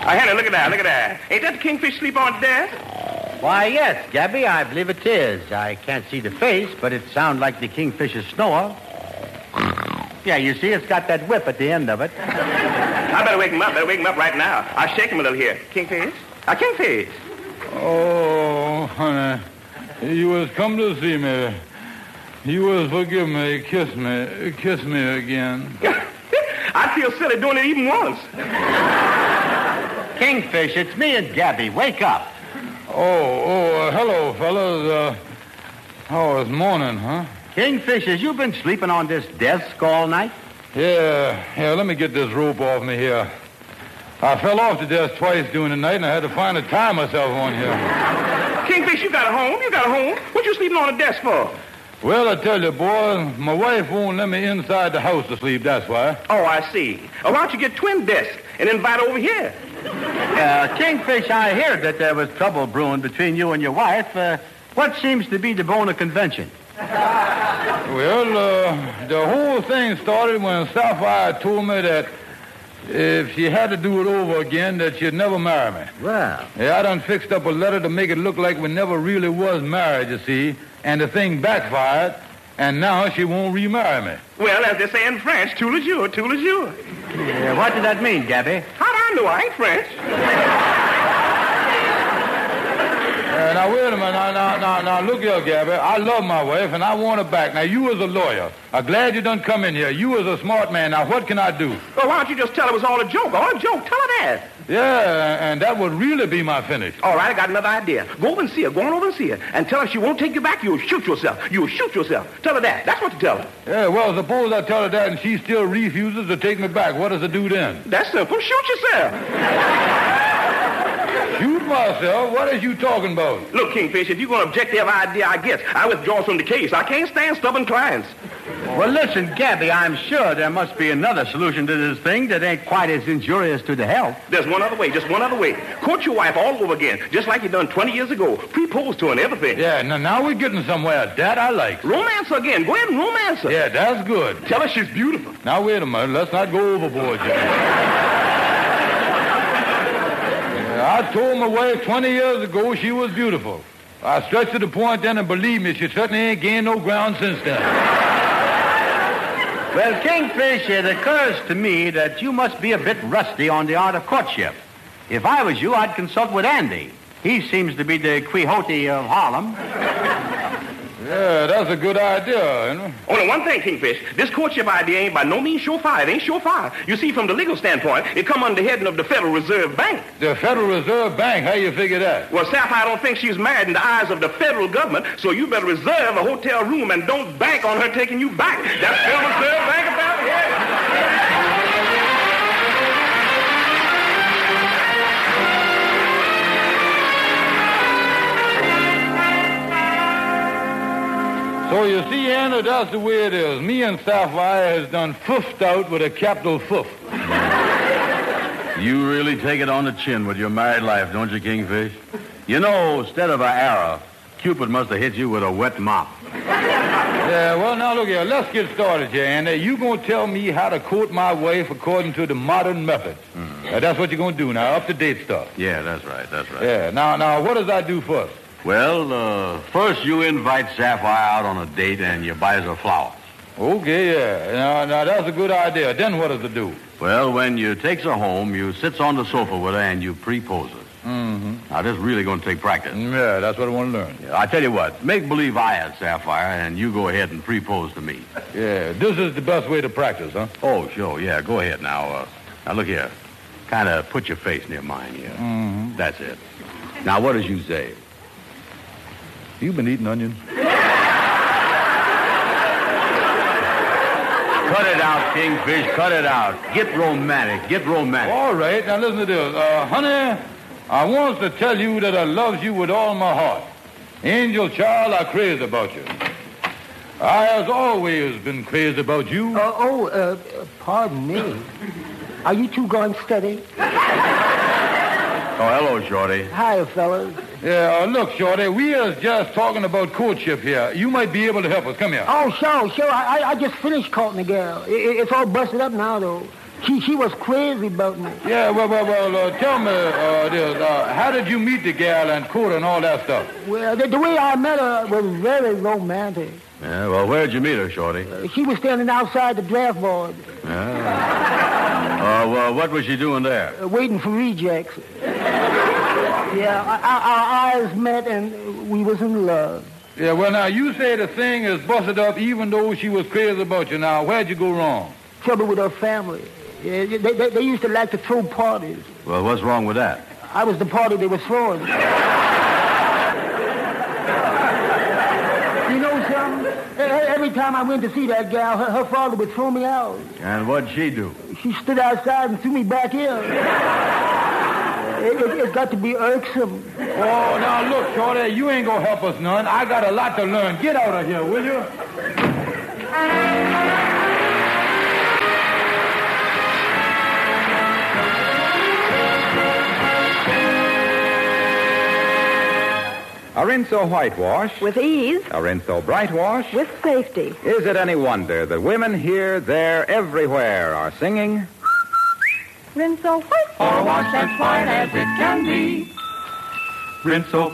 Henry, look at that. Ain't that the kingfish sleep on the desk? Why, yes, Gabby, I believe it is. I can't see the face, but it sounds like the kingfisher's snore. Yeah, you see, it's got that whip at the end of it. I better wake him up right now. I'll shake him a little here. Kingfish? Kingfish. Oh, honey, you was come to see me. You was forgive me, kiss me again. I feel silly doing it even once. Kingfish, it's me and Gabby. Wake up. Hello, fellas. It's morning, huh? Kingfish, has you been sleeping on this desk all night? Yeah, let me get this rope off me here. I fell off the desk twice during the night, and I had to find a tie myself on here. Kingfish, you got a home. What you sleeping on the desk for? Well, I tell you, boy, my wife won't let me inside the house to sleep, that's why. Oh, I see. Why don't you get twin desks and invite over here? Kingfish, I heard that there was trouble brewing between you and your wife. What seems to be the bone of convention? Well, the whole thing started when Sapphire told me that if she had to do it over again, that she'd never marry me. Well. Yeah, I done fixed up a letter to make it look like we never really was married, you see, and the thing backfired, and now she won't remarry me. Well, as they say in French, tout le jour. Yeah, what does that mean, Gabby? How do I know? I ain't French. Now, wait a minute. Now, look here, Gabby. I love my wife, and I want her back. Now, you as a lawyer, I'm glad you done come in here. You as a smart man. Now, what can I do? Well, why don't you just tell her it was all a joke? Tell her that. Yeah, and that would really be my finish. All right, I got another idea. Go over and see her, and tell her she won't take you back. You'll shoot yourself. Tell her that. That's what you tell her. Yeah, well, suppose I tell her that and she still refuses to take me back. What does it do then? That's simple. Shoot yourself. Shoot myself? What is you talking about? Look, Kingfish, if you're going to object to every idea I get, I withdraw from the case. I can't stand stubborn clients. Well, listen, Gabby, I'm sure there must be another solution to this thing that ain't quite as injurious to the health. There's just one other way. Court your wife all over again, just like you done 20 years ago. Propose to her and everything. Yeah, now we're getting somewhere. That I like. Romance her again. Go ahead and romance her. Yeah, that's good. Tell her she's beautiful. Now, wait a minute. Let's not go overboard, Jack. I told my wife 20 years ago she was beautiful. I stretched to the point then, and believe me, she certainly ain't gained no ground since then. Well, Kingfish, it occurs to me that you must be a bit rusty on the art of courtship. If I was you, I'd consult with Andy. He seems to be the Quixote of Harlem. Yeah, that's a good idea, you know. Only one thing, Kingfish. This courtship idea ain't by no means surefire. It ain't surefire. You see, from the legal standpoint, it come under the heading of the Federal Reserve Bank. The Federal Reserve Bank? How you figure that? Well, Sapphire don't think she's married in the eyes of the federal government, so you better reserve a hotel room and don't bank on her taking you back. That's Federal Reserve Bank about here. So you see, Anna, that's the way it is. Me and Sapphire has done foofed out with a capital foof. You really take it on the chin with your married life, don't you, Kingfish? You know, instead of an arrow, Cupid must have hit you with a wet mop. Yeah, well, now, look here. Let's get started here, Anna. You going to tell me how to court my wife according to the modern methods. That's what you're going to do now, up-to-date stuff. Yeah, that's right. Yeah, now, what does I do first? Well, first you invite Sapphire out on a date and you buy her flowers. Okay, yeah. Now, that's a good idea. Then what does it do? Well, when you takes her home, you sits on the sofa with her and you pre-pose her. Mm-hmm. Now, this is really going to take practice. Yeah, that's what I want to learn. Yeah, I tell you what, make believe I had Sapphire and you go ahead and pre-pose to me. Yeah, this is the best way to practice, huh? Oh, sure, yeah, go ahead now. Now, look here. Kind of put your face near mine here. Mm-hmm. That's it. Now, what does you say? You've been eating onions. Cut it out, Kingfish. Cut it out. Get romantic. All right. Now, listen to this. Honey, I want to tell you that I love you with all my heart. Angel child, I crazy about you. I has always been crazy about you. Pardon me. Are you two going steady? Oh, hello, Shorty. Hi, fellas. Yeah, look, Shorty, we are just talking about courtship here. You might be able to help us. Come here. Oh, sure. I just finished courting the girl. It's all busted up now, though. She was crazy about me. Yeah, well, tell me this. How did you meet the gal and court and all that stuff? Well, the way I met her was very romantic. Yeah, well, where'd you meet her, Shorty? She was standing outside the draft board, Well, what was she doing there? waiting for rejects. Yeah, our eyes met and we was in love. Yeah, well, now, you say the thing is busted up even though she was crazy about you. Now, where'd you go wrong? Trouble with her family. Yeah, they used to like to throw parties. Well, what's wrong with that? I was the party they were throwing. You know something? Every time I went to see that gal, her father would throw me out. And what'd she do? She stood outside and threw me back in. It got to be irksome. Oh, now, look, Shorty, you ain't gonna help us none. I got a lot to learn. Get out of here, will you? A Rinso whitewash, With ease, a Rinso brightwash. with safety. Is it any wonder that women here, there, everywhere are singing? Rinso white. For a wash as white as it can be. Rinso